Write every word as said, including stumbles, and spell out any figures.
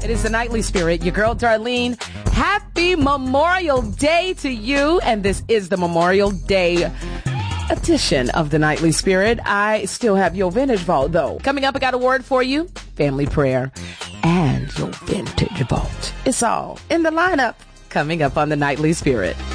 It is the Nightly Spirit, your girl Darlene. Happy Memorial Day to you. And this is the Memorial Day edition of the Nightly Spirit. I still have your vintage vault, though. Coming up, I got a word for you. Family prayer and your vintage vault. It's all in the lineup coming up on the Nightly Spirit.